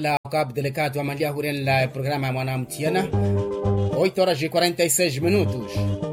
la cabo delicado a mandia huren la programa mwana mtiana 8 horas e 46 minutos.